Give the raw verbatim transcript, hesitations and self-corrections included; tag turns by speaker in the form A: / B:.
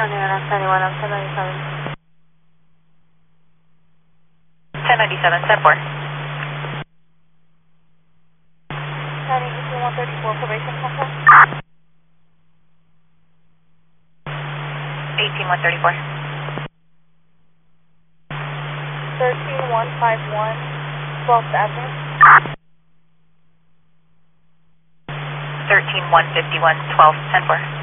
A: County Airlines ninety-one, I'm ten ninety-seven.
B: ten ninety-seven, ten four.
A: County eighteen one thirty-four, probation control.
B: eighteen one thirty-four.
A: thirteen one fifty-one, twelfth Avenue.
B: thirteen one fifty-one, twelve, ten four.